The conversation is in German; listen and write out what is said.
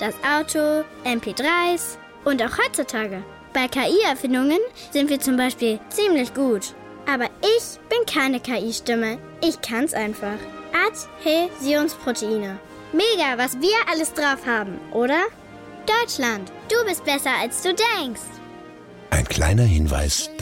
das Auto, MP3s und auch heutzutage. Bei KI-Erfindungen sind wir zum Beispiel ziemlich gut. Aber ich bin keine KI-Stimme. Ich kann's einfach. Adhäsionsproteine. Mega, was wir alles drauf haben, oder? Deutschland, du bist besser, als du denkst. Ein kleiner Hinweis